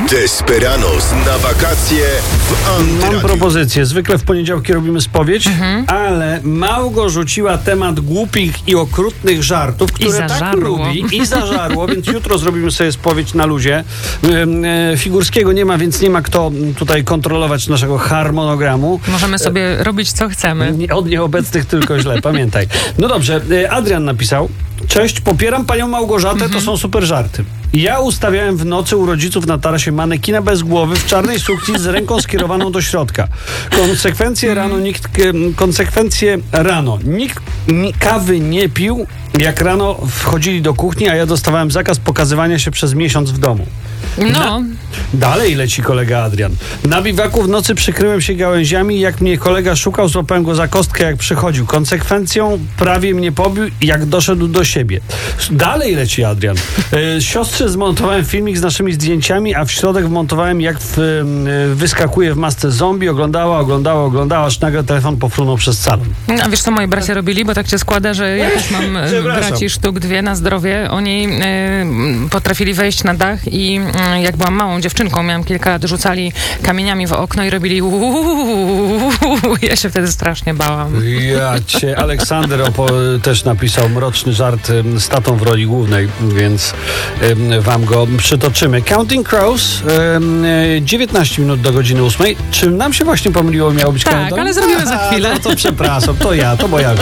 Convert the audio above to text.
Desperados na wakacje w Antyradiu. Mam propozycję. Zwykle w poniedziałki robimy spowiedź, ale Małgo rzuciła temat głupich i okrutnych żartów, które tak lubi i zażarło, więc jutro zrobimy sobie spowiedź na luzie. Figurskiego nie ma, więc nie ma kto tutaj kontrolować naszego harmonogramu. Możemy sobie robić co chcemy. Od nieobecnych tylko źle, pamiętaj. No dobrze, Adrian napisał: cześć, popieram panią Małgorzatę, to są super żarty. Ja ustawiałem w nocy u rodziców na tarasie manekina bez głowy w czarnej sukni z ręką skierowaną do środka. Konsekwencje rano. Nikt kawy nie pił, jak rano wchodzili do kuchni, a ja dostawałem zakaz pokazywania się przez miesiąc w domu. No. Dalej leci kolega Adrian. Na biwaku w nocy przykryłem się gałęziami, jak mnie kolega szukał, złapałem go za kostkę, jak przychodził. Konsekwencją prawie mnie pobił, jak doszedł do siebie. Dalej leci Adrian. Siostrze zmontowałem filmik z naszymi zdjęciami, a w środek wmontowałem, jak wyskakuje w masce zombie. Oglądała, aż nagle telefon pofrunął przez salon. A wiesz, co moi bracia robili? Bo tak się składa, że ja też mam braci sztuk 2 na zdrowie. Oni potrafili wejść na dach i jak byłam małą dziewczynką, miałam kilka lat, rzucali kamieniami w okno i robili ja się wtedy strasznie bałam. Aleksander też napisał mroczny żart z tatą w roli głównej, więc wam go przytoczymy. Counting Crows, 19 minut do godziny 8. Czy nam się właśnie pomyliło, miało być tak, ale zrobimy za chwilę. No to przepraszam, to ja.